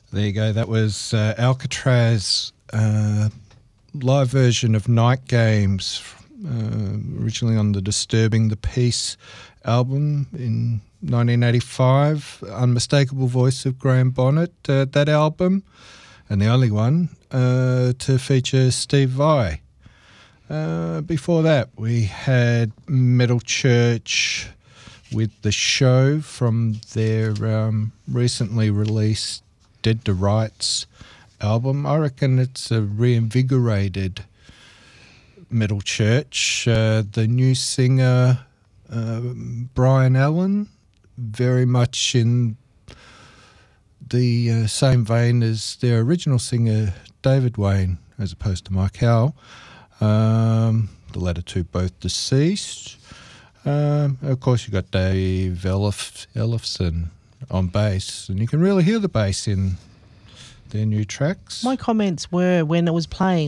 There you go. That was Alcatraz live version of Night Games, originally on the Disturbing the Peace album in 1985. Unmistakable voice of Graham Bonnet, that album, and the only one to feature Steve Vai. Before that, we had Metal Church with The Show from their recently released Dead to Rights album. I reckon it's a reinvigorated Metal Church. The new singer, Brian Allen, very much in the same vein as their original singer, David Wayne, as opposed to Mike Howe. The latter two both deceased. Of course, you've got Dave Ellefson on bass, and you can really hear the bass in their new tracks. My comments were when it was playing,